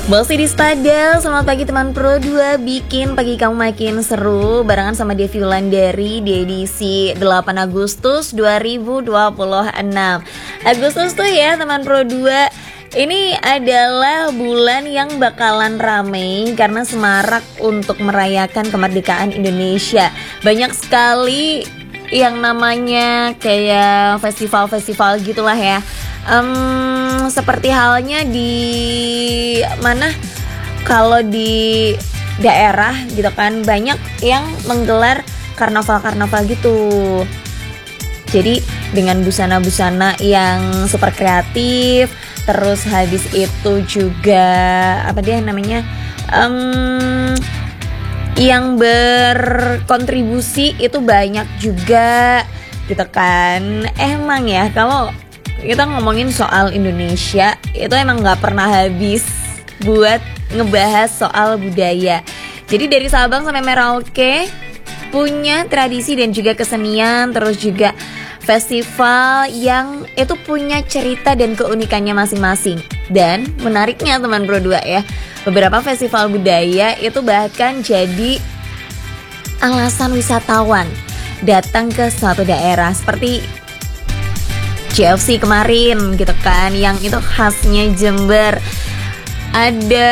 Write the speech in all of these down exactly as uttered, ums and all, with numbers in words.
Bosi di Spada, selamat pagi teman Pro dua. Bikin pagi kamu makin seru barengan sama Devi Wulandari di edisi delapan Agustus dua ribu dua puluh enam. Agustus tuh ya teman Pro dua, ini adalah bulan yang bakalan rame karena semarak untuk merayakan kemerdekaan Indonesia. Banyak sekali yang namanya kayak festival-festival gitulah ya. Um, seperti halnya di mana kalau di daerah gitu kan banyak yang menggelar karnaval-karnaval gitu. Jadi dengan busana-busana yang super kreatif, terus habis itu juga apa dia namanya um, yang berkontribusi itu banyak juga gitu kan. Emang ya kalau kita ngomongin soal Indonesia itu emang gak pernah habis buat ngebahas soal budaya. Jadi dari Sabang sampai Merauke punya tradisi dan juga kesenian, terus juga festival yang itu punya cerita dan keunikannya masing-masing. Dan menariknya teman Pro dua ya, beberapa festival budaya itu bahkan jadi alasan wisatawan datang ke suatu daerah, seperti J F C kemarin gitu kan, yang itu khasnya Jember. Ada,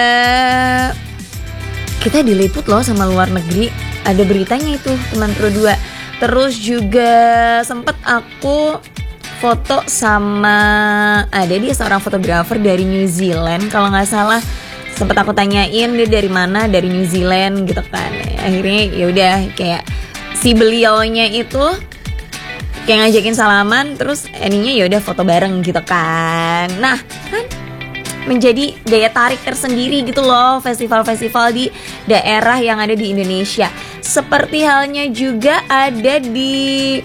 kita diliput loh sama luar negeri, ada beritanya itu teman Pro dua. Terus juga sempet aku foto sama, ada dia seorang fotografer dari New Zealand kalau nggak salah. Sempet aku tanyain dia dari mana, dari New Zealand gitu kan. Akhirnya ya udah kayak si beliaunya itu kayak ngajakin salaman, terus endingnya ya udah foto bareng gitu kan. Nah, kan menjadi daya tarik tersendiri gitu loh festival-festival di daerah yang ada di Indonesia. Seperti halnya juga ada di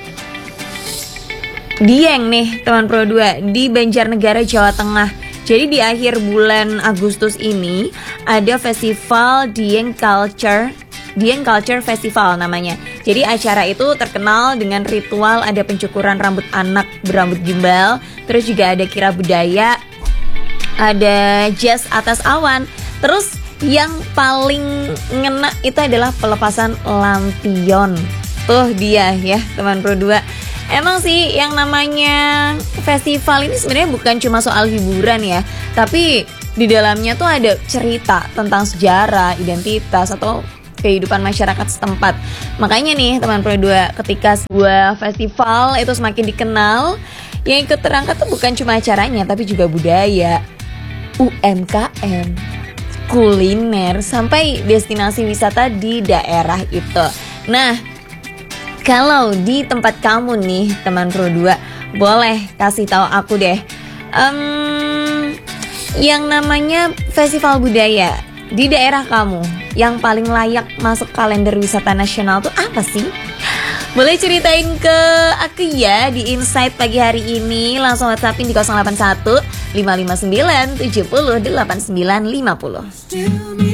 Dieng nih teman Pro dua, di Banjarnegara, Jawa Tengah. Jadi di akhir bulan Agustus ini ada festival Dieng Culture Dieng Culture Festival namanya. Jadi acara itu terkenal dengan ritual ada pencukuran rambut anak berambut gimbal, terus juga ada kira budaya, ada jazz atas awan. Terus yang paling ngena itu adalah pelepasan lampion. Tuh dia ya teman Pro dua. Emang sih yang namanya festival ini sebenarnya bukan cuma soal hiburan ya, tapi di dalamnya tuh ada cerita tentang sejarah, identitas, atau kehidupan masyarakat setempat. Makanya nih teman Pro dua, ketika sebuah festival itu semakin dikenal, yang ikut terangkat tuh bukan cuma acaranya, tapi juga budaya, U M K M, kuliner, sampai destinasi wisata di daerah itu. Nah, kalau di tempat kamu nih teman Pro dua, boleh kasih tahu aku deh, um, yang namanya festival budaya di daerah kamu yang paling layak masuk kalender wisata nasional tuh apa sih? Boleh ceritain ke aku ya di Insight pagi hari ini. Langsung WhatsAppin di nol delapan satu lima lima sembilan tujuh nol delapan sembilan lima nol.